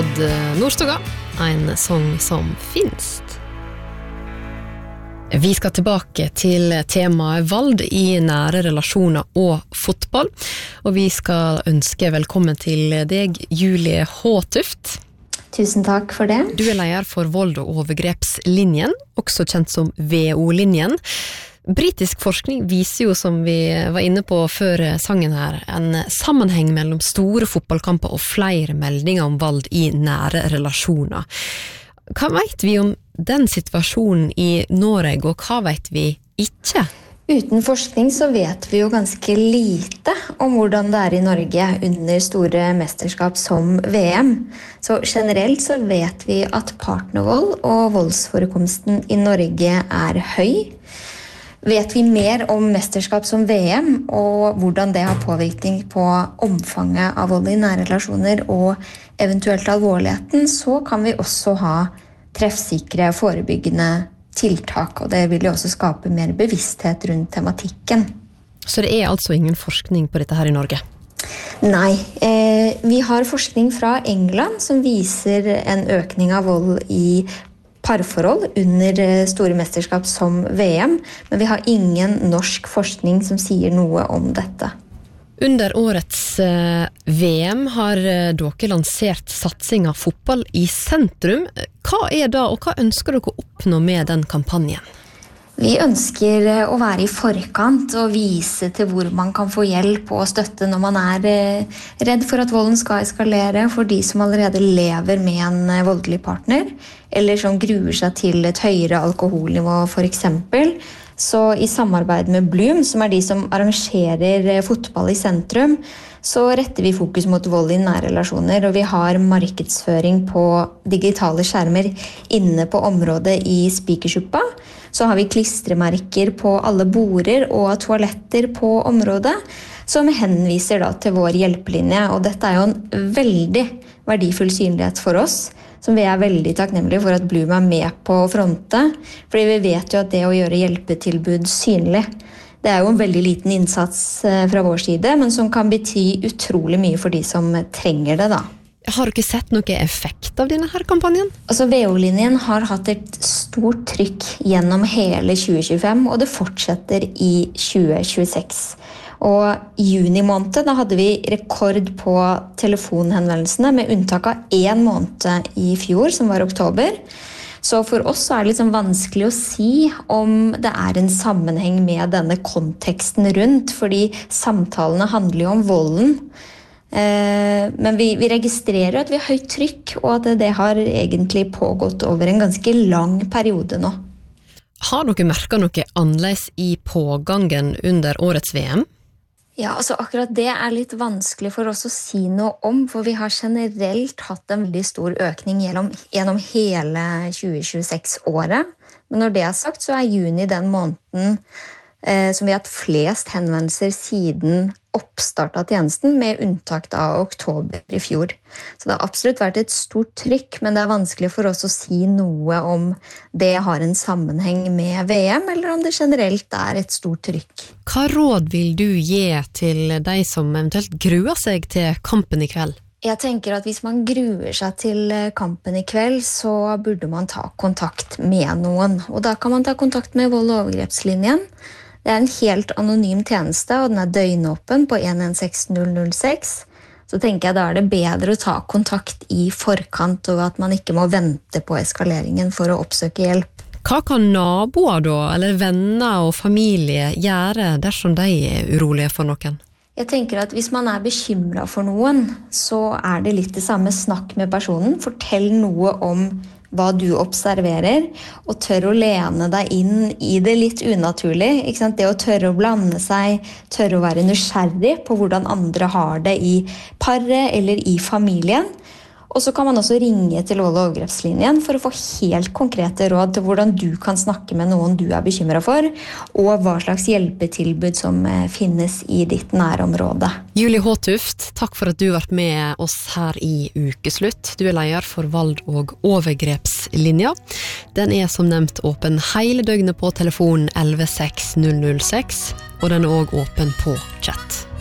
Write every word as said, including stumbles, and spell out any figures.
Odd Nordstoga, en sång som finst. Vi skal tilbake til temaet vold i nære relasjoner og fotball, og vi skal ønske velkommen til deg, Julie Håtuft. Tusen takk for det. Du er leder for vold- og overgrepslinjen, også kjent som V O-linjen. Britisk forskning viser jo, som vi var inne på før sangen her, en sammenheng mellom store fotballkamper og flere meldinger om vold i nære relasjoner. Hva vet vi om den situasjonen i Norge, og hva vet vi ikke? Uten forskning så vet vi jo ganske lite om hvordan det er i Norge under store mesterskap som V M. Så generelt så vet vi at partnervold og voldsforekomsten i Norge er høy. Vet vi mer om mesterskap som V M og hvordan det har påvirkning på omfanget av vold i nære relasjoner og eventuelt alvorligheten, så kan vi også ha treffsikre forebyggende tiltak, og det vil jo også skape mer bevissthet rundt tematikken. Så det er altså ingen forskning på dette her i Norge? Nei, eh, vi har forskning fra England som viser en økning av vold i parforhold under store mesterskap som V M, men vi har ingen norsk forskning som sier noe om dette. Under årets V M har dere lansert satsing av fotball i sentrum. Hva er det, og hva ønsker dere å oppnå med den kampanjen? Vi ønsker å være i forkant og vise til hvor man kan få hjelp og støtte når man er redd for at volden skal eskalere, for de som allerede lever med en voldelig partner, eller som gruer seg til et høyere alkoholnivå for eksempel. Så i samarbeid med Bloom, som er de som arrangerer fotball i sentrum, så retter vi fokus mot vold i nære relasjoner, og vi har markedsføring på digitale skjermer inne på området i Spikersuppa. Så har vi klistremerker på alle border og toaletter på området, som henviser da til vår hjelpelinje, og dette er jo en veldig verdifull synlighet for oss, som vi er veldig takknemlige for at Bloom er med på fronte, fordi vi vet jo at det å gjøre hjelpetilbud synlig, det er jo en veldig liten innsats fra vår side, men som kan bety utrolig mye for de som trenger det da. Har du ikke sett noe effekt av denne her kampanjen? Altså V O-linjen har hatt et stort trykk gjennom hele tjue tjuefem, og det fortsetter i tjue tjueseks. Og i juni måned, da hadde vi rekord på telefonhenvendelsene, med unntak av en måned i fjor, som var oktober. Så for oss er det litt sånn vanskelig å si om det er en sammenheng med denne konteksten rundt, fordi samtalene handler jo om volden. Men vi, vi registrerer at vi har høyt trykk, og at det har egentlig pågått over en ganske lang periode nå. Har dere merket noe annerledes i pågangen under årets V M? Ja, altså akkurat det er litt vanskelig for oss å si noe om, for vi har generelt hatt en veldig stor økning gjennom, gjennom hele tjue tjueseks-året. Men når det er sagt, så er juni den måneden eh, som vi har hatt flest henvendelser siden oppstart av tjenesten, med unntak av oktober i fjor. Så det har absolutt vært et stort trykk, men det er vanskelig for oss å si noe om det har en sammenheng med V M, eller om det generelt er et stort trykk. Hva råd vil du gi til de som eventuelt gruer seg til kampen i kveld? Jeg tenker at hvis man gruer seg til kampen i kveld, så burde man ta kontakt med noen. Og da kan man ta kontakt med vold- og overgrepslinjen. Det er en helt anonym tjeneste, og den er døgnåpen på en en seks null null seks. Så tenker jeg da er det bedre å ta kontakt i forkant, og at man ikke må vente på eskaleringen for å oppsøke hjelp. Hva kan naboer da, eller venner og familie gjøre dersom de er urolige for noen? Jeg tenker at hvis man er bekymret for noen, så er det litt det samme. Snakk med personen, fortell noe om hva du observerer, og tør å lene deg inn i det litt unaturlig. Ikke sant? Det å tørre å blande seg, tørre å være nysgjerrig på hvordan andre har det i paret eller i familien. Og så kan man også ringe til vold- og overgrepslinjen for å få helt konkrete råd til hvordan du kan snakke med noen du er bekymret for, og hva slags hjelpetilbud som finnes i ditt nærområde. Julie Håtuft, takk for at du har vært med oss her i Ukeslutt. Du er leder for vold- og overgrepslinja. Den er som nevnt åpen hele døgnet på telefon elleve seks null null seks, og den er også åpen på chat.